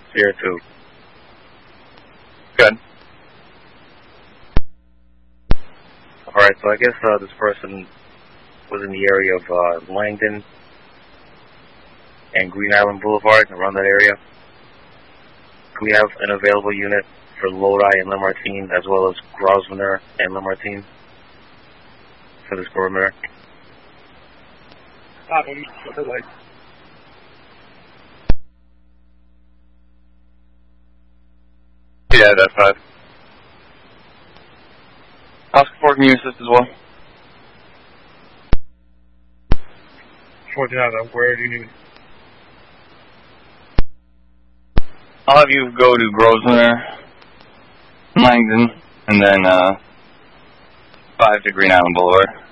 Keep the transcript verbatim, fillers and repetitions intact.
Sierra two. Good. Alright, so I guess uh, this person was in the area of uh, Langdon and Green Island Boulevard, around that area. Can we have an available unit for Lodi and Lamartine, as well as Grosvenor and Lamartine for this perimeter? Stop him. What's it like? Yeah, that's five. Oscar four, can you assist as well? fourteen out of where do you need? I'll have you go to Grosvenor, Langdon, and then uh, five to Green Island Boulevard.